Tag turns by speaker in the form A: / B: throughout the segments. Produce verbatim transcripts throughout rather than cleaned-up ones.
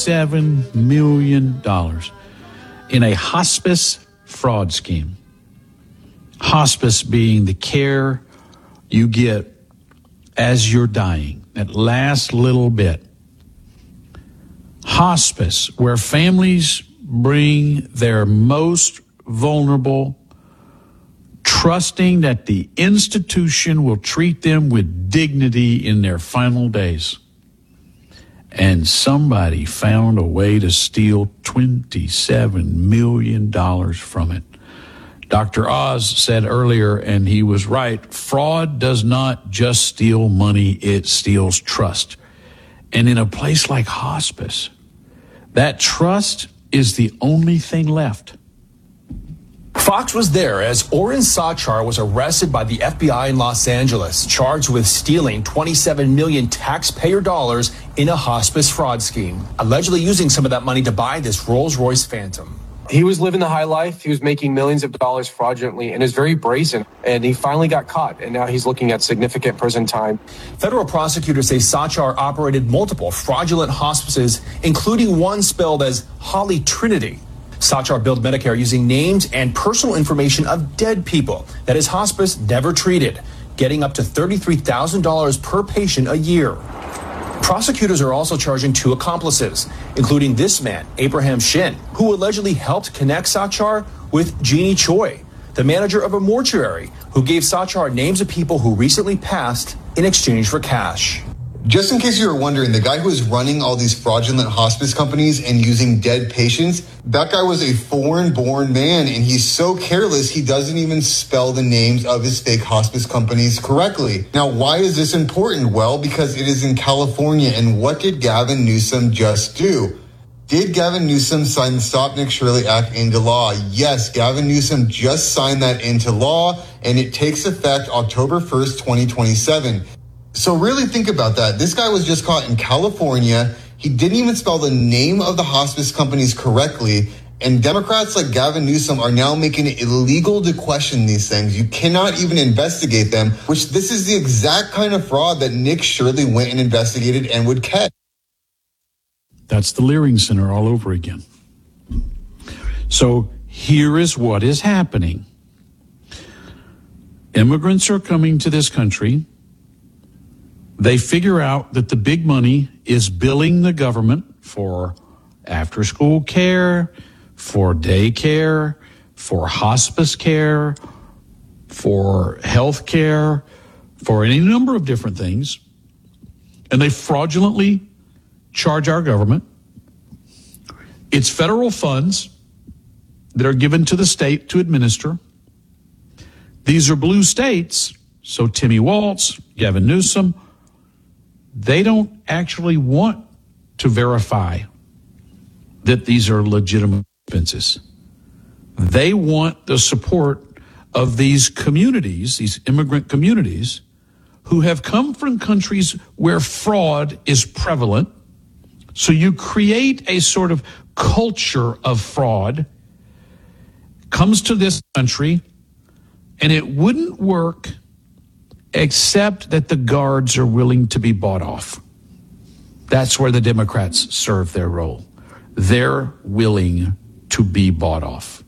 A: twenty-seven million dollars in a hospice fraud scheme. Hospice being the care you get as you're dying, that last little bit. Hospice, where families bring their most vulnerable, trusting that the institution will treat them with dignity in their final days. And somebody found a way to steal twenty-seven million dollars from it. Doctor Oz said earlier, and he was right, fraud does not just steal money, it steals trust. And in a place like hospice, that trust is the only thing left.
B: Fox was there as Oren Sachar was arrested by the F B I in Los Angeles, charged with stealing twenty-seven million taxpayer dollars in a hospice fraud scheme, allegedly using some of that money to buy this Rolls-Royce Phantom.
C: He was living the high life. He was making millions of dollars fraudulently and is very brazen. And he finally got caught, and now he's looking at significant prison time.
B: Federal prosecutors say Sachar operated multiple fraudulent hospices, including one spelled as Holy Trinity. Sachar billed Medicare using names and personal information of dead people that his hospice never treated, getting up to thirty-three thousand dollars per patient a year. Prosecutors are also charging two accomplices, including this man, Abraham Shin, who allegedly helped connect Sachar with Jeannie Choi, the manager of a mortuary, who gave Sachar names of people who recently passed in exchange for cash.
D: Just in case you were wondering, the guy who was running all these fraudulent hospice companies and using dead patients, that guy was a foreign-born man, and he's so careless he doesn't even spell the names of his fake hospice companies correctly. Now, why is this important? Well, because it is in California, and what did Gavin Newsom just do? Did Gavin Newsom sign the Stop Nick Shirley Act into law? Yes, Gavin Newsom just signed that into law, and it takes effect October first, twenty twenty-seven. So really think about that. This guy was just caught in California. He didn't even spell the name of the hospice companies correctly. And Democrats like Gavin Newsom are now making it illegal to question these things. You cannot even investigate them, which this is the exact kind of fraud that Nick Shirley went and investigated and would catch.
A: That's the Leering Center all over again. So here is what is happening. Immigrants are coming to this country. They figure out that the big money is billing the government for after-school care, for daycare, for hospice care, for health care, for any number of different things. And they fraudulently charge our government. It's federal funds that are given to the state to administer. These are blue states, so Timmy Waltz, Gavin Newsom, they don't actually want to verify that these are legitimate expenses. They want the support of these communities, these immigrant communities, who have come from countries where fraud is prevalent. So you create a sort of culture of fraud, comes to this country, and it wouldn't work except that the guards are willing to be bought off. That's where the Democrats serve their role. They're willing to be bought off.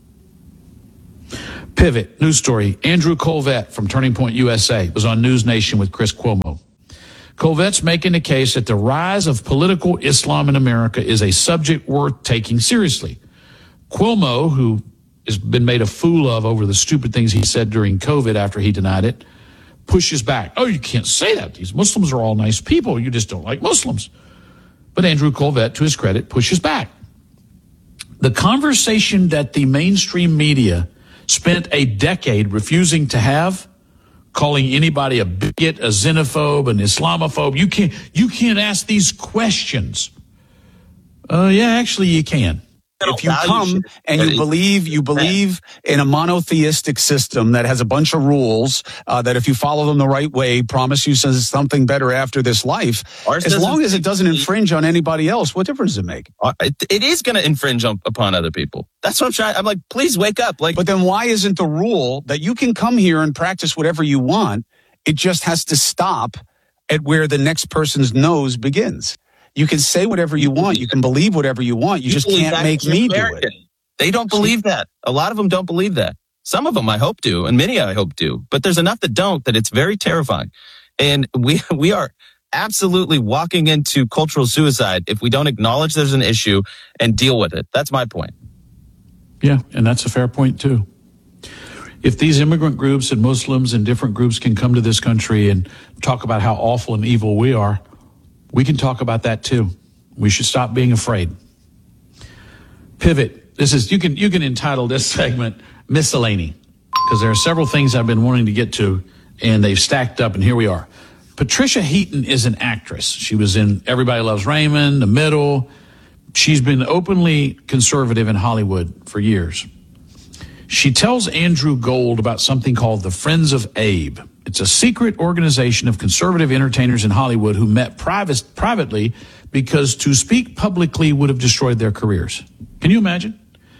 A: Pivot, news story. Andrew Colvett from Turning Point U S A was on News Nation with Chris Cuomo. Colvett's making the case that the rise of political Islam in America is a subject worth taking seriously. Cuomo, who has been made a fool of over the stupid things he said during COVID after he denied it, pushes back. Oh, you can't say that. These Muslims are all nice people. You just don't like Muslims. But Andrew Colvett, to his credit, pushes back. The conversation that the mainstream media spent a decade refusing to have, calling anybody a bigot, a xenophobe, an Islamophobe. You can't, you can't ask these questions. Uh, yeah, actually you can.
E: If you come and you believe you believe in a monotheistic system that has a bunch of rules uh, that if you follow them the right way, promise you something better after this life, Ours as long as it doesn't infringe on anybody else, what difference does it make?
F: It is going to infringe on, upon other people. That's what I'm trying. I'm like, please wake up. Like,
E: but then why isn't the rule that you can come here and practice whatever you want? It just has to stop at where the next person's nose begins. You can say whatever you want. You can believe whatever you want. You, you just can't make me American. do it.
F: They don't believe that. A lot of them don't believe that. Some of them I hope do, and many I hope do. But there's enough that don't, that it's very terrifying. And we we are absolutely walking into cultural suicide if we don't acknowledge there's an issue and deal with it. That's my point.
A: Yeah, and that's a fair point, too. If these immigrant groups and Muslims and different groups can come to this country and talk about how awful and evil we are, we can talk about that, too. We should stop being afraid. Pivot. This is you can you can entitle this segment Miscellany, because there are several things I've been wanting to get to, and they've stacked up, and here we are. Patricia Heaton is an actress. She was in Everybody Loves Raymond, The Middle. She's been openly conservative in Hollywood for years. She tells Andrew Gold about something called the Friends of Abe. It's a secret organization of conservative entertainers in Hollywood who met private, privately because to speak publicly would have destroyed their careers. Can you imagine?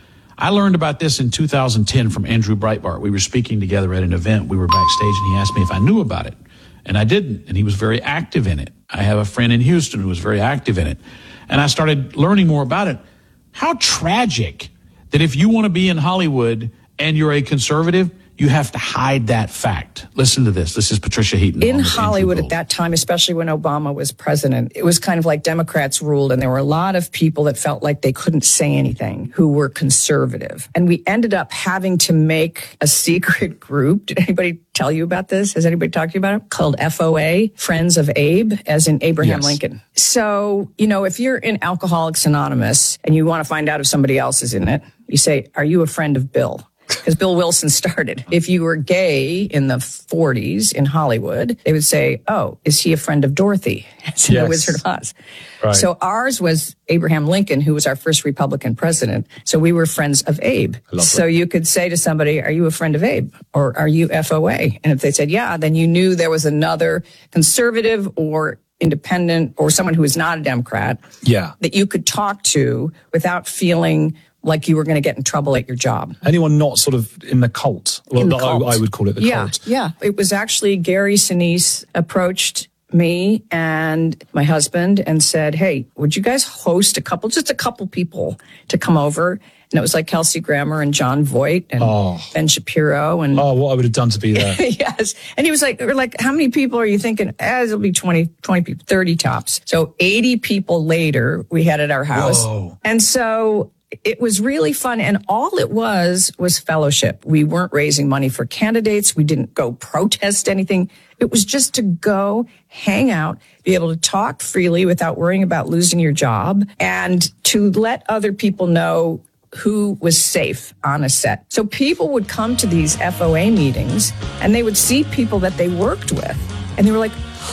A: I learned about this in two thousand ten from Andrew Breitbart. We were speaking together at an event. We were backstage, and he asked me if I knew about it. And I didn't, and he was very active in it. I have a friend in Houston who was very active in it. And I started learning more about it. How tragic that if you want to be in Hollywood and you're a conservative, you have to hide that fact. Listen to this. This is Patricia Heaton.
G: In Hollywood at that time, especially when Obama was president, it was kind of like Democrats ruled, and there were a lot of people that felt like they couldn't say anything who were conservative. And we ended up having to make a secret group. Did anybody tell you about this? Has anybody talked to you about it? Called F O A, Friends of Abe, as in Abraham yes. Lincoln. So, you know, if you're in Alcoholics Anonymous and you want to find out if somebody else is in it, you say, are you a friend of Bill? Because Bill Wilson started. If you were gay in the forties in Hollywood, they would say, oh, is he a friend of Dorothy? It's in yes. The Wizard of Oz. Right. So ours was Abraham Lincoln, who was our first Republican president. So we were friends of Abe. So you could say to somebody, are you a friend of Abe? Or are you F O A? And if they said, yeah, then you knew there was another conservative or independent or someone who was not a Democrat
H: yeah.
G: that you could talk to without feeling like you were going to get in trouble at your job.
H: Anyone not sort of in the cult? Well,
G: in the cult.
H: I, I would call it the
G: yeah,
H: cult.
G: Yeah, it was actually Gary Sinise approached me and my husband and said, hey, would you guys host a couple, just a couple people to come over? And it was like Kelsey Grammer and John Voight and oh. Ben Shapiro. And
H: oh, what I would have done to be there.
G: Yes. And he was like, we're like, how many people are you thinking? Eh, it'll be twenty, twenty people, thirty tops. So eighty people later, we had at our house.
H: Whoa.
G: And so it was really fun. And all it was was fellowship. We weren't raising money for candidates. We didn't go protest anything. It was just to go hang out, be able to talk freely without worrying about losing your job, and to let other people know who was safe on a set. So people would come to these F O A meetings and they would see people that they worked with. And they were like,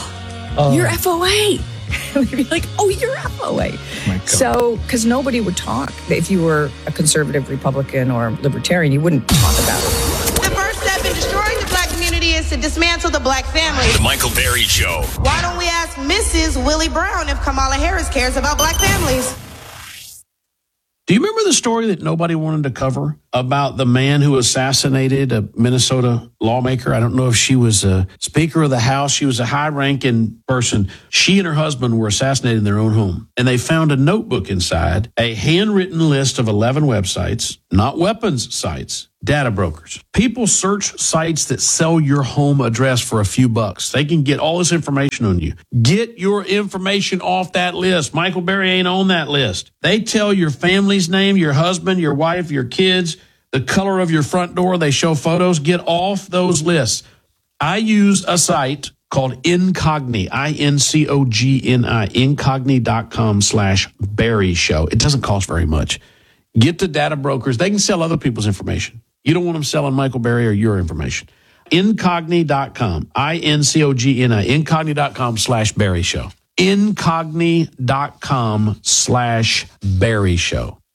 G: oh, you're F O A. And they'd be like, oh, you're F O A.
H: My God.
G: So, because nobody would talk. If you were a conservative Republican or libertarian, you wouldn't talk about it.
I: The first step in destroying the black community is to dismantle the black family.
J: The Michael Berry Show.
I: Why don't we ask Missus Willie Brown if Kamala Harris cares about black families?
A: Do you remember the story that nobody wanted to cover about the man who assassinated a Minnesota lawmaker? I don't know if she was a Speaker of the House. She was a high-ranking person. She and her husband were assassinated in their own home. And they found a notebook inside, a handwritten list of eleven websites, not weapons sites, data brokers. People search sites that sell your home address for a few bucks. They can get all this information on you. Get your information off that list. Michael Berry ain't on that list. They tell your family's name, your husband, your wife, your kids, the color of your front door. They show photos. Get off those lists. I use a site called Incogni, I N C O G N I, incogni.com slash Berry Show. It doesn't cost very much. Get to data brokers. They can sell other people's information. You don't want them selling Michael Berry or your information. Incogni dot com, I N C O G N I, incogni.com slash Berry Show. Incogni.com slash Berry Show.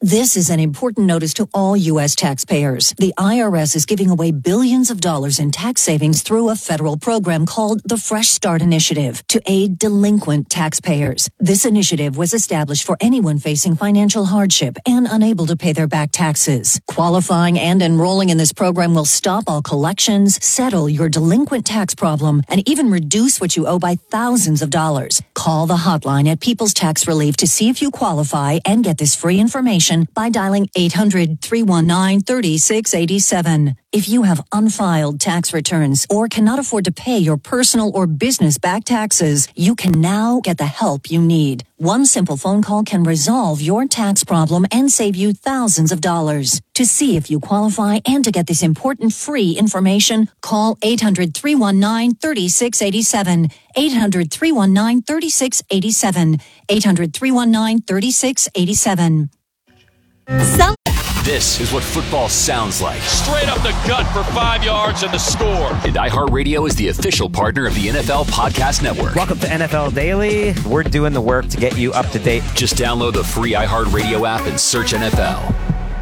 J: This is an important notice to all U S taxpayers. The I R S is giving away billions of dollars in tax savings through a federal program called the Fresh Start Initiative to aid delinquent taxpayers. This initiative was established for anyone facing financial hardship and unable to pay their back taxes. Qualifying and enrolling in this program will stop all collections, settle your delinquent tax problem, and even reduce what you owe by thousands of dollars. Call the hotline at People's Tax Relief to see if you qualify and get this free information by dialing eight hundred, three one nine, three six eight seven. If you have unfiled tax returns or cannot afford to pay your personal or business back taxes, you can now get the help you need. One simple phone call can resolve your tax problem and save you thousands of dollars. To see if you qualify and to get this important free information, call eight hundred, three one nine, three six eight seven. eight hundred, three one nine, three six eight seven. eight hundred, three one nine, three six eight seven.
K: Some- this is what football sounds like.
L: Straight up the gut for five yards and the score.
K: And iHeartRadio is the official partner of the N F L Podcast Network.
M: Welcome to N F L Daily. We're doing the work to get you up to date.
K: Just download the free iHeartRadio app and search N F L.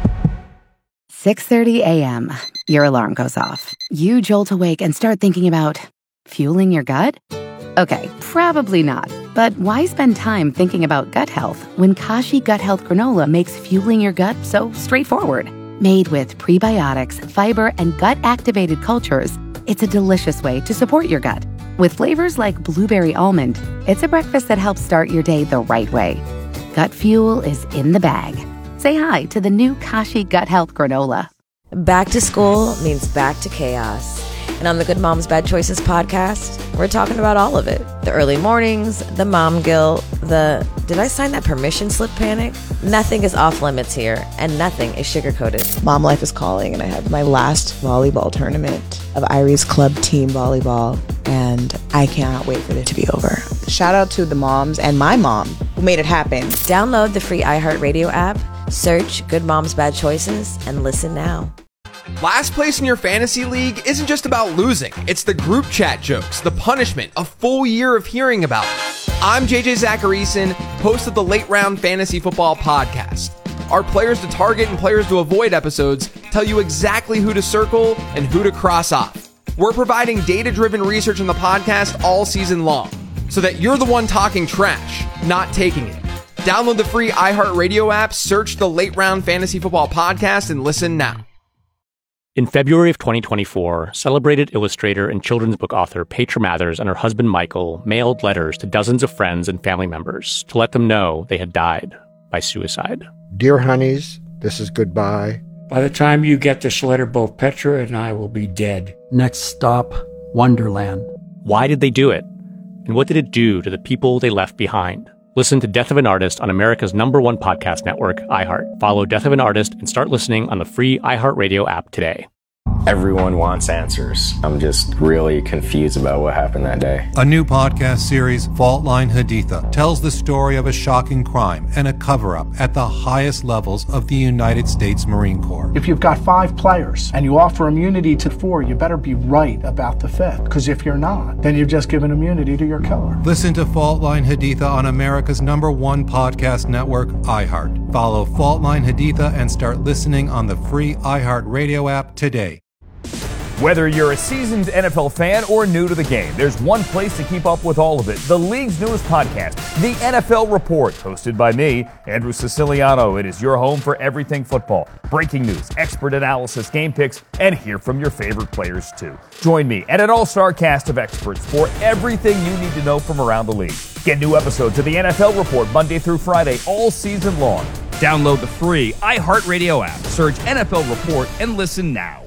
N: six thirty a.m. Your alarm goes off. You jolt awake and start thinking about fueling your gut? Okay, probably not. But why spend time thinking about gut health when Kashi Gut Health Granola makes fueling your gut so straightforward? Made with prebiotics, fiber, and gut-activated cultures, it's a delicious way to support your gut. With flavors like blueberry almond, it's a breakfast that helps start your day the right way. Gut fuel is in the bag. Say hi to the new Kashi Gut Health Granola.
O: Back to school means back to chaos. And on the Good Moms Bad Choices podcast, we're talking about all of it. The early mornings, the mom guilt, the did I sign that permission slip panic? Nothing is off limits here, and nothing is sugar-coated.
P: Mom life is calling, and I have my last volleyball tournament of Irie's Club Team Volleyball, and I cannot wait for it to be over. Shout out to the moms and my mom who made it happen.
O: Download the free iHeartRadio app, search Good Moms Bad Choices, and listen now.
Q: Last place in your fantasy league isn't just about losing. It's the group chat jokes, the punishment, a full year of hearing about it. I'm J J Zacharyson, host of the Late Round Fantasy Football Podcast. Our players to target and players to avoid episodes tell you exactly who to circle and who to cross off. We're providing data-driven research on the podcast all season long, so that you're the one talking trash, not taking it. Download the free iHeartRadio app, search the Late Round Fantasy Football Podcast, and listen now.
R: In February of twenty twenty-four, celebrated illustrator and children's book author Petra Mathers and her husband Michael mailed letters to dozens of friends and family members to let them know they had died by suicide.
S: Dear honeys, this is goodbye.
T: By the time you get this letter, both Petra and I will be dead.
U: Next stop, Wonderland.
R: Why did they do it? And what did it do to the people they left behind? Listen to Death of an Artist on America's number one podcast network, iHeart. Follow Death of an Artist and start listening on the free iHeartRadio app today.
V: Everyone wants answers. I'm just really confused about what happened that day.
W: A new podcast series, Fault Line Haditha, tells the story of a shocking crime and a cover-up at the highest levels of the United States Marine Corps.
X: If you've got five players and you offer immunity to four, you better be right about the fifth. Because if you're not, then you've just given immunity to your killer.
W: Listen to Fault Line Haditha on America's number one podcast network, iHeart. Follow Fault Line Haditha and start listening on the free iHeartRadio app today.
Y: Whether you're a seasoned N F L fan or new to the game, there's one place to keep up with all of it. The league's newest podcast, The N F L Report, hosted by me, Andrew Siciliano. It is your home for everything football. Breaking news, expert analysis, game picks, and hear from your favorite players too. Join me and an all-star cast of experts for everything you need to know from around the league. Get new episodes of The N F L Report Monday through Friday all season long. Download the free iHeartRadio app, search N F L Report, and listen now.